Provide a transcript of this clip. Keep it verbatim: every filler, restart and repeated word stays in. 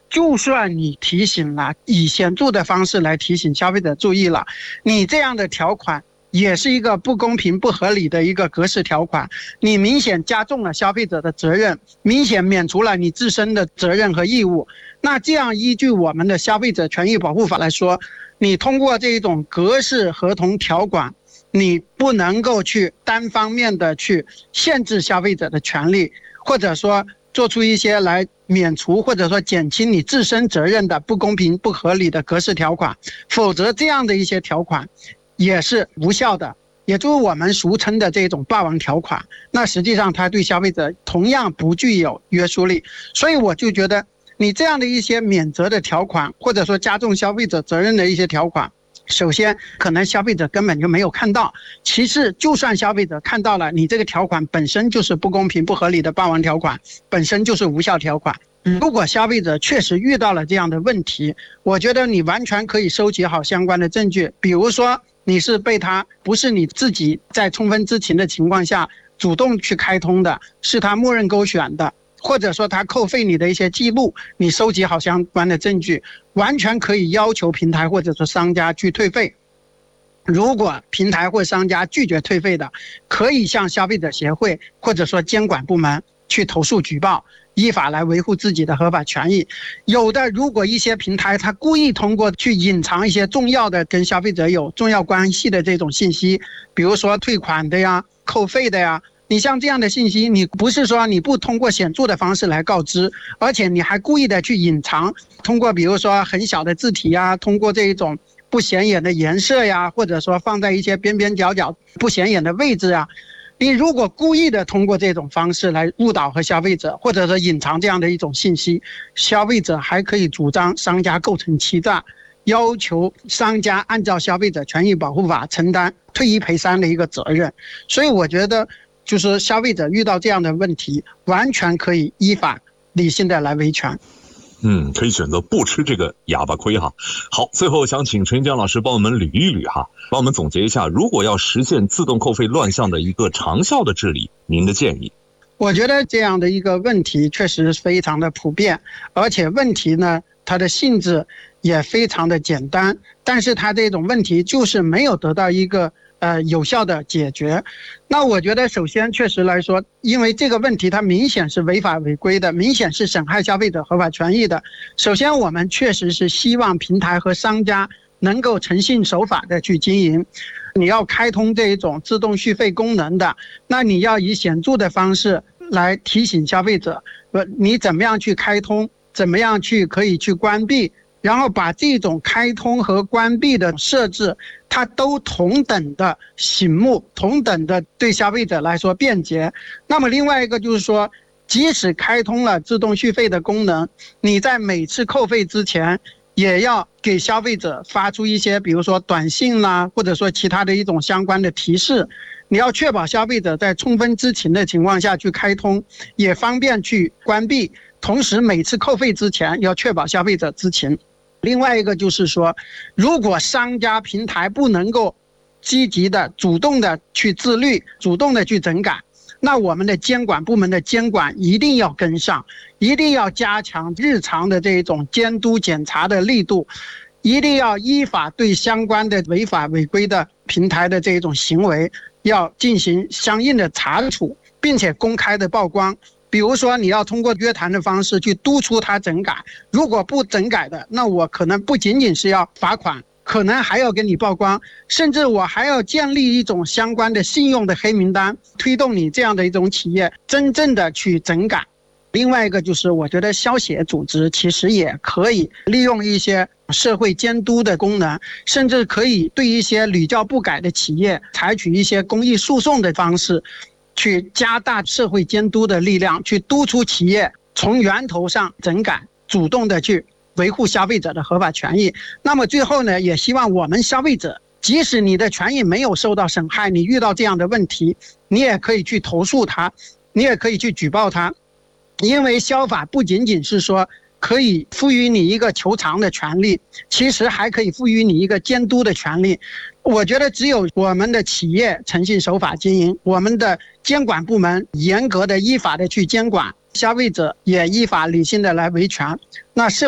就算你提醒了，以显著的方式来提醒消费者注意了，你这样的条款也是一个不公平不合理的一个格式条款，你明显加重了消费者的责任，明显免除了你自身的责任和义务。那这样依据我们的消费者权益保护法来说，你通过这种格式合同条款，你不能够去单方面的去限制消费者的权利，或者说做出一些来免除或者说减轻你自身责任的不公平不合理的格式条款，否则这样的一些条款也是无效的，也就是我们俗称的这种霸王条款，那实际上它对消费者同样不具有约束力。所以我就觉得你这样的一些免责的条款，或者说加重消费者责任的一些条款，首先可能消费者根本就没有看到，其次就算消费者看到了，你这个条款本身就是不公平不合理的霸王条款，本身就是无效条款。如果消费者确实遇到了这样的问题，我觉得你完全可以收集好相关的证据，比如说你是被他不是你自己在充分知情的情况下主动去开通的，是他默认勾选的，或者说他扣费你的一些记录，你收集好相关的证据，完全可以要求平台或者说商家去退费。如果平台或商家拒绝退费的，可以向消费者协会或者说监管部门去投诉举报，依法来维护自己的合法权益。有的如果一些平台他故意通过去隐藏一些重要的跟消费者有重要关系的这种信息，比如说退款的呀、扣费的呀，你像这样的信息，你不是说你不通过显著的方式来告知，而且你还故意的去隐藏，通过比如说很小的字体呀，通过这一种不显眼的颜色呀，或者说放在一些边边角角不显眼的位置啊，你如果故意的通过这种方式来误导和消费者，或者说隐藏这样的一种信息，消费者还可以主张商家构成欺诈，要求商家按照消费者权益保护法承担退一赔三的一个责任。所以我觉得就是消费者遇到这样的问题，完全可以依法理性的来维权。 嗯，可以选择不吃这个哑巴亏哈。好，最后想请陈江老师帮我们捋一捋哈，帮我们总结一下，如果要实现自动扣费乱象的一个长效的治理，您的建议？ 我觉得这样的一个问题确实非常的普遍，而且问题呢，它的性质也非常的简单，但是它这种问题就是没有得到一个呃有效的解决。那我觉得首先确实来说，因为这个问题它明显是违法违规的，明显是损害消费者合法权益的。首先我们确实是希望平台和商家能够诚信守法的去经营。你要开通这一种自动续费功能的，那你要以显著的方式来提醒消费者，你怎么样去开通，怎么样去可以去关闭，然后把这种开通和关闭的设置，它都同等的醒目，同等的对消费者来说便捷。那么另外一个就是说，即使开通了自动续费的功能，你在每次扣费之前也要给消费者发出一些比如说短信啦，或者说其他的一种相关的提示，你要确保消费者在充分知情的情况下去开通，也方便去关闭，同时每次扣费之前要确保消费者知情。另外一个就是说，如果商家平台不能够积极的主动的去自律，主动的去整改，那我们的监管部门的监管一定要跟上，一定要加强日常的这种监督检查的力度，一定要依法对相关的违法违规的平台的这种行为要进行相应的查处，并且公开的曝光。比如说你要通过约谈的方式去督促他整改，如果不整改的，那我可能不仅仅是要罚款，可能还要给你曝光，甚至我还要建立一种相关的信用的黑名单，推动你这样的一种企业真正的去整改。另外一个就是我觉得消协组织其实也可以利用一些社会监督的功能，甚至可以对一些屡教不改的企业采取一些公益诉讼的方式，去加大社会监督的力量，去督促企业从源头上整改，主动的去维护消费者的合法权益。那么最后呢，也希望我们消费者，即使你的权益没有受到损害，你遇到这样的问题，你也可以去投诉他，你也可以去举报他。因为消法不仅仅是说可以赋予你一个求偿的权利，其实还可以赋予你一个监督的权利。我觉得只有我们的企业诚信守法经营，我们的监管部门严格的依法的去监管，消费者也依法理性的来维权，那社